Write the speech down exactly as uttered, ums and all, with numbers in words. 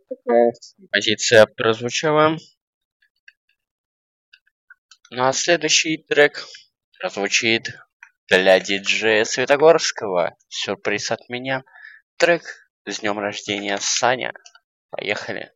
Такая композиция прозвучала. Ну а следующий трек прозвучит для диджея Светогорского. Сюрприз от меня. Трек «С днем рождения, Саня». Поехали.